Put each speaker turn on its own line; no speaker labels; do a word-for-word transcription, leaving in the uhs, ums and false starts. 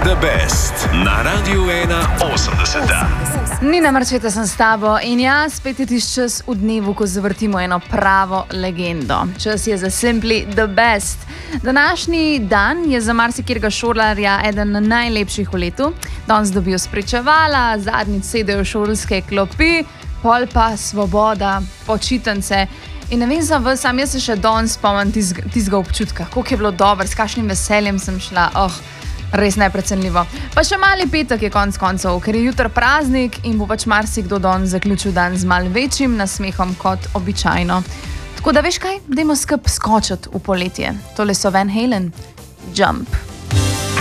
The Best na Radiu ena osemdeset.
Nina Marčeta sem s tabo in ja, spet je tisti čas v dnevu, ko zavrtimo eno pravo legendo. Čas je za Simply The Best. Današnji dan je za marsikjerega šolarja eden najlepših v letu. Danes dobijo spričevala, zadnjič sedejo v šolske klopi, pol pa svoboda, počitnice. In ne vem za vas, sam jaz se še danes spomnim tistega občutka, koliko je bilo dobro, s kakšnim veseljem sem šla. Oh, res neprecenljivo. Pa še mali petek je konc koncev, ker je jutri praznik in bo pač marsikdo danes zaključil dan z mal večjim nasmehom kot običajno. Tako da veš kaj, dajmo skup skočiti v poletje. Tole so Van Halen, Jump.